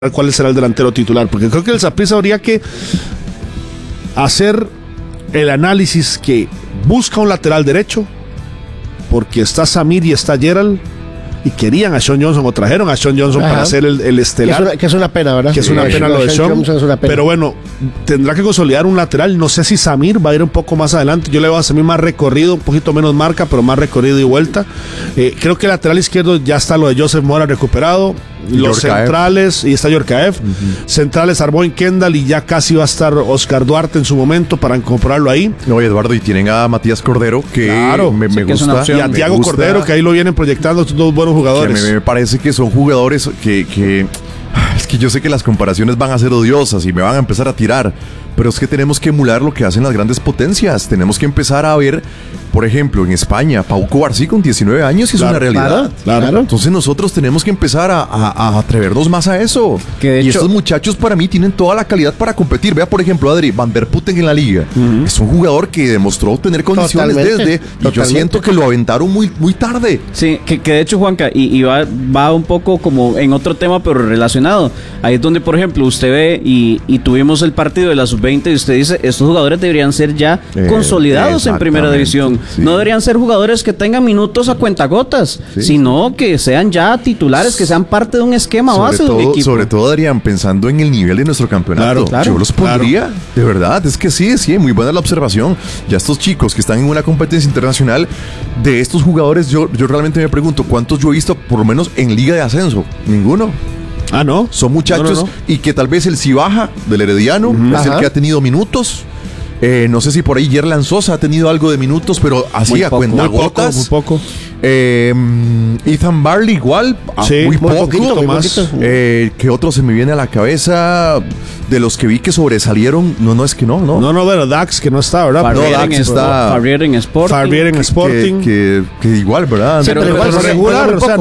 cuál será el delantero titular, porque creo que el Saprissa habría que hacer el análisis que busca un lateral derecho, porque está Samir y está Gerald, y querían a Sean Johnson o trajeron a Sean Johnson para hacer el estelar. Que es una pena, ¿verdad? Que es una pena lo de Sean. Pero bueno, tendrá que consolidar un lateral. No sé si Samir va a ir un poco más adelante. Yo le voy a Samir más recorrido, un poquito menos marca, pero más recorrido y vuelta. Creo que el lateral izquierdo ya está lo de Joseph Mora recuperado. Los centrales, y está Yorkaev. Centrales Arboin Kendall, y ya casi va a estar Oscar Duarte en su momento para incorporarlo ahí. No, Eduardo, y tienen a Matías Cordero, que claro, me gusta. Y a Tiago Cordero, que ahí lo vienen proyectando, estos dos buenos jugadores. Me parece que son jugadores que es que yo sé que las comparaciones van a ser odiosas y me van a empezar a tirar, pero es que tenemos que emular lo que hacen las grandes potencias. Tenemos que empezar a ver, por ejemplo, en España, Pau Cubarsí con 19 años es una realidad. Claro. Entonces nosotros tenemos que empezar a atrevernos más a eso. Y estos muchachos para mí tienen toda la calidad para competir. Vea, por ejemplo, Adri, Van der Putten en la liga. Es un jugador que demostró tener condiciones y yo siento que lo aventaron muy, muy tarde. Sí, que de hecho, Juanca, y va un poco como en otro tema, pero relacionado. Ahí es donde, por ejemplo, usted ve y tuvimos el partido de la sub-20 y usted dice, estos jugadores deberían ser ya consolidados en primera división. Sí. No deberían ser jugadores que tengan minutos a cuentagotas, sino que sean ya titulares, que sean parte de un esquema base del equipo. Sobre todo, Adrián, pensando en el nivel de nuestro campeonato. Claro, yo los pondría, de verdad, es que sí, muy buena la observación. Ya estos chicos que están en una competencia internacional, de estos jugadores, yo realmente me pregunto, ¿cuántos yo he visto, por lo menos en Liga de Ascenso? Ninguno. Ah, ¿no? Son muchachos y que tal vez el Cibaja del Herediano es el que ha tenido minutos. No sé si por ahí Yerlan Sosa ha tenido algo de minutos, pero así a cuentagotas. Muy poco. Ethan Barley igual, muy poquito más. ¿Qué otro se me viene a la cabeza? De los que vi que sobresalieron, no, pero Dax, que no está, ¿verdad? Fabier en Sporting. Que igual, ¿verdad? Pero regular, o sea,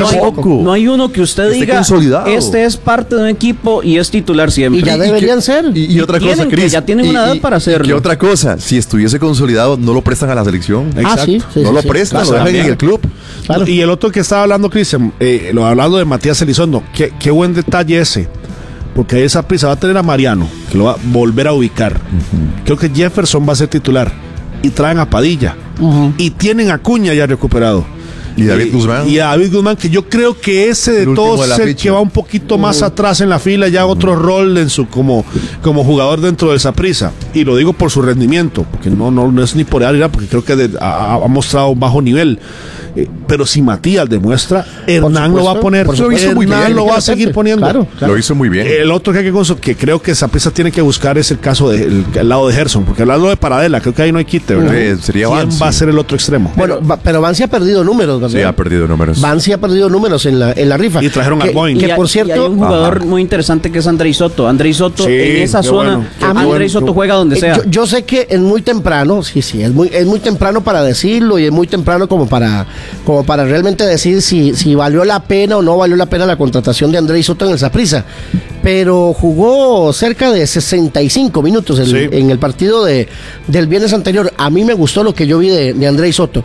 no hay uno que usted diga, consolidado. Este es parte de un equipo y es titular siempre. Y ya deberían ser. Y otra cosa, Cris. Ya tienen una edad para hacerlo. Y otra cosa, si estuviese consolidado, no lo prestan a la selección. Exacto. No lo prestan, lo dejan en el club. Claro. Y el otro que estaba hablando, Cristian, hablando de Matías Elizondo, qué buen detalle ese, porque esa prisa va a tener a Mariano, que lo va a volver a ubicar. Creo que Jefferson va a ser titular, y traen a Padilla, y tienen a Acuña ya recuperado. Y David Guzmán. Y a David Guzmán, que yo creo que ese de todos es el que va un poquito más atrás en la fila, ya otro rol en su como jugador dentro de Saprissa. Y lo digo por su rendimiento, porque no es ni por área, porque creo que ha mostrado un bajo nivel. Pero si Matías demuestra, Hernán lo va a poner. Hernán lo va a seguir poniendo. Claro. Lo hizo muy bien. El otro que creo que Saprissa tiene que buscar es el caso del lado de Gerson, porque hablando de Paradela, creo que ahí no hay quite, ¿verdad? Sería ¿Quién va a ser el otro extremo? Bueno, pero Bansi ha perdido números, ¿verdad? Sí, ha perdido números. Bansi ha perdido números en la rifa. Y trajeron a Boeing. Que por cierto, hay un jugador muy interesante que es Andrei Soto. Andrei Soto en esa zona. Andrei Soto juega donde sea. Yo sé que es muy temprano, es muy temprano para decirlo, y es muy temprano como para realmente decir si valió la pena o no valió la pena la contratación de Andrei Soto en el Saprissa. Pero jugó cerca de 65 minutos en el partido del viernes anterior. A mí me gustó lo que yo vi de Andrei Soto.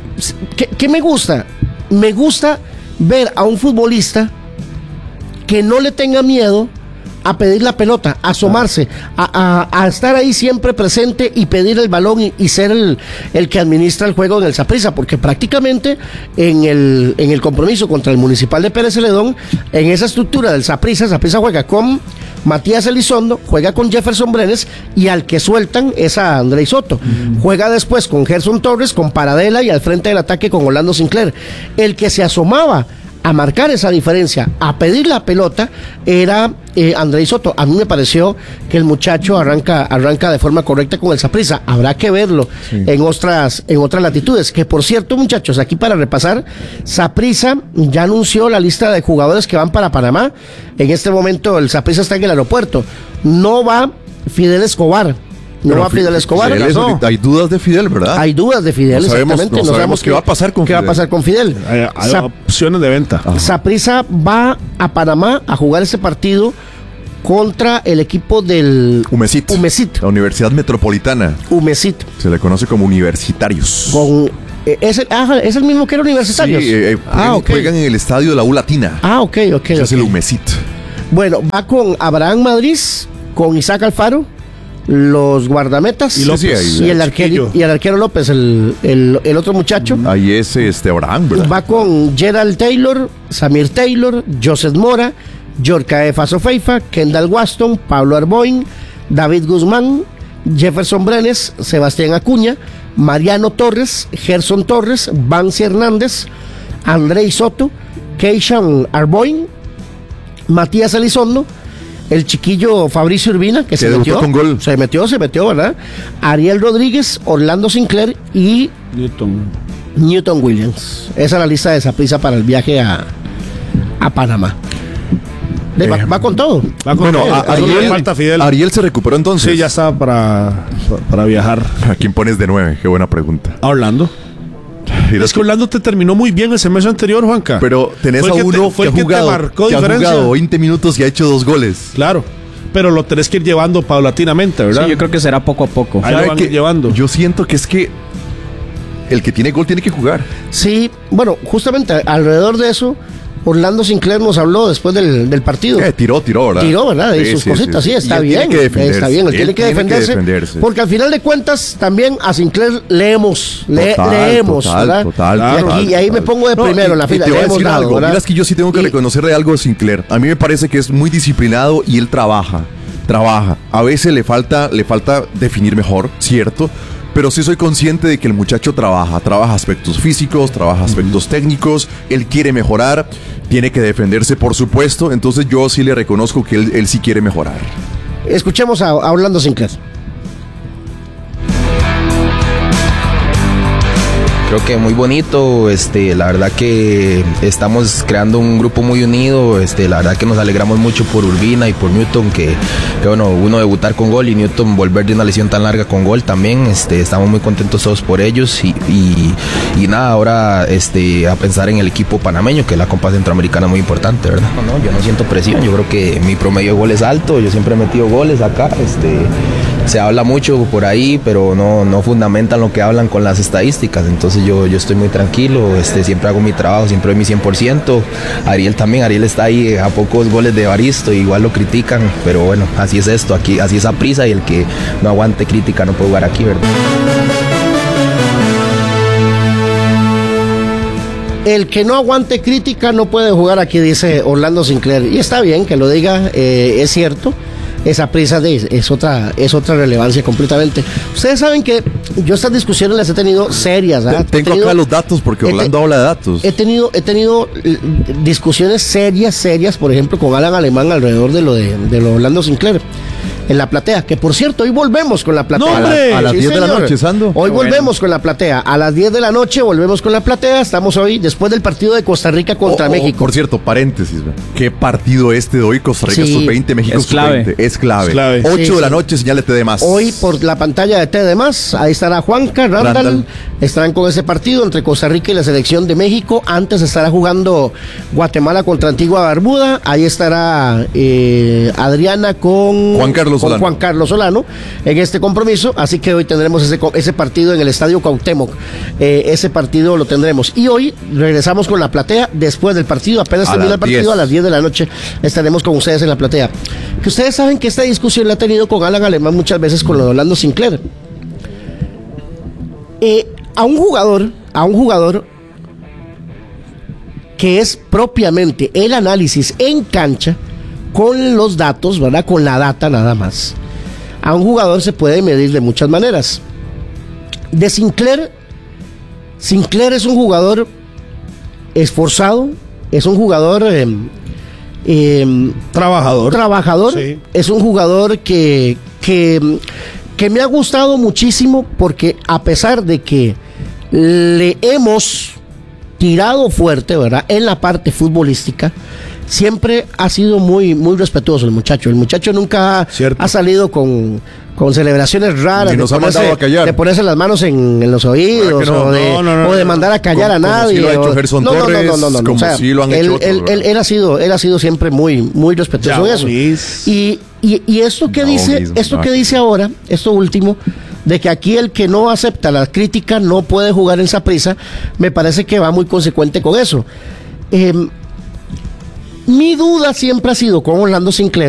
¿Qué me gusta? Me gusta ver a un futbolista que no le tenga miedo a pedir la pelota, a asomarse, a estar ahí siempre presente y pedir el balón y ser el que administra el juego en el Saprissa, porque prácticamente en el compromiso contra el Municipal de Pérez Celedón, en esa estructura del Saprissa juega con Matías Elizondo, juega con Jefferson Brenes, y al que sueltan es a Andrei Soto. Juega después con Gerson Torres, con Paradela, y al frente del ataque con Orlando Sinclair. El que se asomaba a marcar esa diferencia, a pedir la pelota, era Andrei Soto. A mí me pareció que el muchacho arranca de forma correcta con el Saprissa. Habrá que verlo en otras latitudes. Que por cierto, muchachos, aquí para repasar, Saprissa ya anunció la lista de jugadores que van para Panamá. En este momento el Saprissa está en el aeropuerto. No va Fidel Escobar. Fidel Escobar. Hay dudas de Fidel, ¿verdad? Hay dudas de Fidel, exactamente. No sabemos qué va a pasar con Fidel. ¿Qué va a pasar con Fidel? Hay opciones de venta. Saprissa va a Panamá a jugar ese partido contra el equipo del Umesit. La Universidad Metropolitana. Umesit. Se le conoce como Universitarios. ¿Es el mismo que era Universitarios? Sí, juegan en el estadio de la U Latina. Ok. Es el Umesit. Bueno, va con Abraham Madrid, con Isaac Alfaro, los guardametas y el arquero López, el otro muchacho. Ahí es Abraham, ¿verdad? Va con Gerald Taylor, Samir Taylor, Joseph Mora, Yorka Faso Feifa, Kendall Waston, Pablo Arboin, David Guzmán, Jefferson Brenes, Sebastián Acuña, Mariano Torres, Gerson Torres, Vance Hernández, Andrei Soto, Keishan Arboin, Matías Elizondo, el chiquillo Fabricio Urbina, que se metió con gol. Se metió, ¿verdad? Ariel Rodríguez, Orlando Sinclair y Newton Williams. Esa es la lista de Saprissa para el viaje a Panamá. Va con todo. Falta Fidel. Ariel se recuperó entonces. Sí, ya está para viajar. ¿A quién pones de 9? Qué buena pregunta. A Orlando. Es que Orlando te terminó muy bien el semestre anterior, Juanca. Pero tenés a uno que ha jugado 20 minutos y ha hecho 2 goles. Claro. Pero lo tenés que ir llevando paulatinamente, ¿verdad? Sí, yo creo que será poco a poco. Ahí lo van llevando. Yo siento que es que el que tiene gol tiene que jugar. Sí, bueno, justamente alrededor de eso, Orlando Sinclair nos habló después del partido. Tiró, ¿verdad? Tiró, ¿verdad? Y sus cositas, sí, está bien. Está bien, él tiene que defenderse. Porque al final de cuentas, también a Sinclair leemos, ¿verdad? Total. Y ahí me pongo de primero en la fila. Te voy a decir algo. Mira, es que yo sí tengo que reconocerle algo a Sinclair. A mí me parece que es muy disciplinado y él trabaja. A veces le falta definir mejor, ¿cierto? Pero sí soy consciente de que el muchacho trabaja aspectos físicos, trabaja aspectos técnicos, él quiere mejorar, tiene que defenderse, por supuesto, entonces yo sí le reconozco que él sí quiere mejorar. Escuchemos a Orlando Sinclair. Creo que muy bonito, la verdad que estamos creando un grupo muy unido, la verdad que nos alegramos mucho por Urbina y por Newton, que bueno, uno debutar con gol y Newton volver de una lesión tan larga con gol también, estamos muy contentos todos por ellos y nada, ahora a pensar en el equipo panameño, que es la Copa Centroamericana muy importante, ¿verdad? No, yo no siento presión, yo creo que mi promedio de gol es alto, yo siempre he metido goles acá, se habla mucho por ahí, pero no fundamentan lo que hablan con las estadísticas, entonces yo estoy muy tranquilo, siempre hago mi trabajo, siempre doy mi 100%. Ariel está ahí a pocos goles de Evaristo, igual lo critican, pero bueno, así es esto, aquí así es Saprissa y el que no aguante crítica no puede jugar aquí, ¿verdad? El que no aguante crítica no puede jugar aquí, dice Orlando Sinclair, y está bien que lo diga, es cierto. Esa prisa es otra relevancia completamente. Ustedes saben que yo estas discusiones las he tenido serias. Tengo acá los datos porque Orlando habla de datos. He tenido discusiones serias, por ejemplo, con Alan Alemán alrededor de lo de Orlando Sinclair en la platea, que por cierto, hoy volvemos con la platea. A las 10 de la noche, Sando. Hoy volvemos con la platea. A las 10 de la noche volvemos con la platea. Estamos hoy después del partido de Costa Rica contra México. Por cierto, paréntesis, ¿qué partido de hoy? Costa Rica sub-20, México sub-20. Es clave. 8 de la noche, señal de TD+. Hoy por la pantalla de TD+, ahí estará Juanca, Randall. Estarán con ese partido entre Costa Rica y la selección de México. Antes estará jugando Guatemala contra Antigua Barbuda. Ahí estará Adriana con Juan Carlos Solano en este compromiso, así que hoy tendremos ese partido en el Estadio Cuauhtémoc, ese partido lo tendremos, y hoy regresamos con la platea después del partido, apenas termina el partido, a las 10 de la noche estaremos con ustedes en la platea. Que ustedes saben que esta discusión la he tenido con Alan Alemán muchas veces con lo de Orlando Sinclair. A un jugador que es propiamente el análisis en cancha, con los datos, ¿verdad? Con la data nada más. A un jugador se puede medir de muchas maneras. De Sinclair es un jugador esforzado, es un jugador trabajador, sí. Es un jugador que me ha gustado muchísimo porque a pesar de que le hemos tirado fuerte, ¿verdad? En la parte futbolística, siempre ha sido muy, muy respetuoso el muchacho. El muchacho nunca ha salido con celebraciones raras. Nos ha mandado a callar. De ponerse las manos en los oídos o de mandar a callar a nadie. Como si lo ha hecho Gerson Torres. Como o sea, si lo han hecho otros. Él ha sido siempre muy, muy respetuoso de eso. Y esto que dice ahora, esto último, de que aquí el que no acepta la crítica no puede jugar en Saprissa, me parece que va muy consecuente con eso. Mi duda siempre ha sido con Orlando Sinclair